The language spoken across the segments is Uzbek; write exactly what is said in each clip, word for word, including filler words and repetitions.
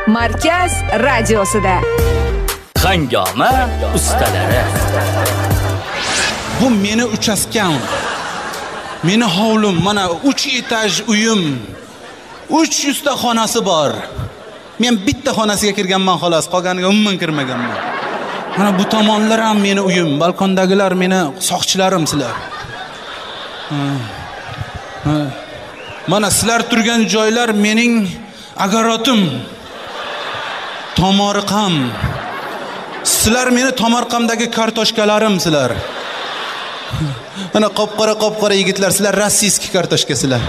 Markaz radiosida. Hangoma ustalari. Bu meni uchaskam. Meni hovlim, mana uch etaj uyim. uch yuz ta xonasi bor. Men bitta xonasiga kirganman xolos, qolganiga umuman kirmaganman. Mana bu tomonlar ham meni uyim, balkondagilar meni soqchilarim sizlar. Mana sizlar turgan joylar mening agarotim. Tomorqam. Sizlar meni tomorqamdagi kartoshkalarim sizlar. Mana qop-qora qop-qora yigitlar, sizlar rossiyskiy kartoshkasilar.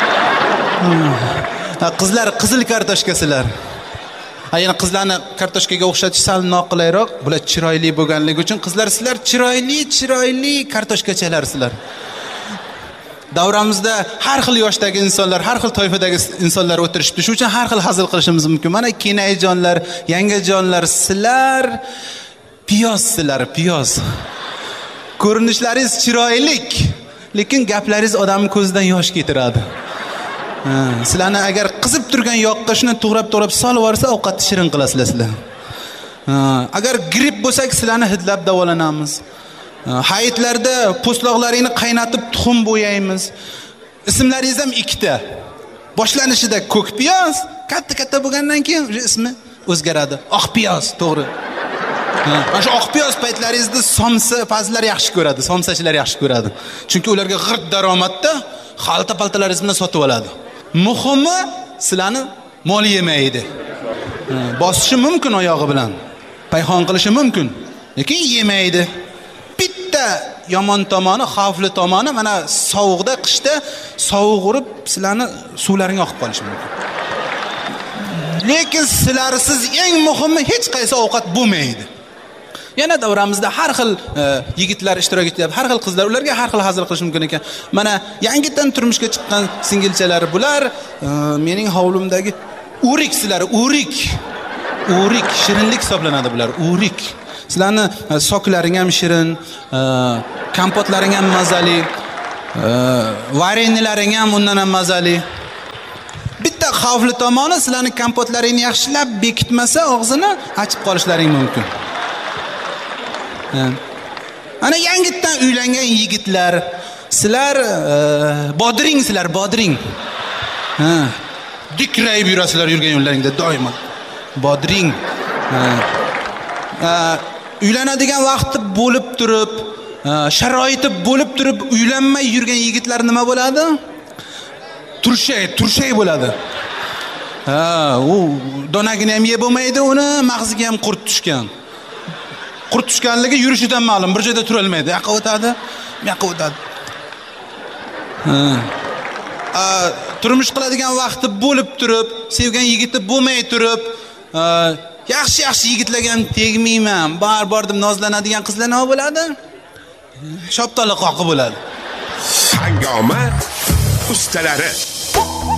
Qizlar qizil kartoshkasilar. Ayni qizlarni kartoshkaga o'xshatish sal noqulayroq, bular chiroyli bo'lganligi uchun qizlar sizlar chiroyli, chiroyli kartoshkachalar sizlar. Davramizda har xil yoshdagi insonlar, har xil toifadagi insonlar o'tirishibdi. Shuning uchun har xil hazil qilishimiz mumkin. Mana kenajonlar, yangajonlar, sizlar piyoz sizlar, piyoz. Ko'rinishlaringiz chiroylik, lekin gaplaringiz odamning ko'zidan yosh keltiradi. Sizlarni agar qizib turgan yoqqa shuni to'g'rab-to'g'rab solib yuborsa, ovqatni shirin qilasizlar sizlar. Agar gripp bo'lsak, sizlarni hidlab davolanamiz. Hayitlarda po'stloqlaringni qaynatib tuxum bo'yaymiz. Ismlaringiz ham ikkita. Boshlanishida ko'k piyoz, katta-katta bo'lgandan keyin o'sha ismi o'zgaradi. Oq piyoz, to'g'ri. Mana shu oq piyoz paytlaringizda somsa pazlar yaxshi ko'radi, somsachilar yaxshi ko'radi. Chunki ularga g'irt daromadda xalta-paltalaringiz bilan sotib oladi. Muhimi sizlarni mol yemaydi. Bosishi mumkin oyog'i bilan, payxon qilishi mumkin, lekin yemaydi. Bitta yomon tomoni, xavfli tomoni mana sovuqda, qishda sovuq urib sizlarni suvlaringga oqib qolishi mumkin. Lekin sizlarsiz eng muhimi hech qaysi ovqat bo'lmaydi. Yana davramizda har xil e, yigitlar ishtirok etyapti, har xil qizlar, ularga har xil hazil qilish mumkin ekan. Mana yangidan turmushga chiqqan singilchalar bular, e, mening hovlimdagi o'rik sizlar, o'rik. O'rik shirinlik hisoblanadi bular, o'rik. Sizlarni soklaring ham shirin, e, kompotlaring ham mazali, e, varenilaring ham undan ham mazali. Bitta xavfli tomoni sizlarni kompotlaringni yaxshilab bekitmasa, og'zini ochib qolishlaring mumkin. Ana yangitdan uylangan yigitlar, sizlar e, bodring sizlar, bodring. Ha. Dikrayib yurasizlar yurgan yo'llaringda doimo. Bodring. Ha. Ha. Uylanadigan vaqti bo'lib turib, sharoiti bo'lib turib uylanmay yurgan yigitlar nima bo'ladi? Turshay, turshay bo'ladi. Ha, u donagini ham yeb bo'lmaydi, uni mag'ziga ham qurt tushgan. Qurt tushganligi yurishidan ma'lum, bir joyda tura olmaydi. Yoqqa o'tadi, bu yoqqa o'tadi. Ha. Turmush qiladigan vaqti bo'lib turib, sevgan yigiti bo'lmay turib, yaxshi-yaxshi yigitlarga ham tegmayman, bar-bar deb nozlanadigan qizlar nima bo'ladi? Shoptoli qoqi bo'ladi. Hangoma ustalari.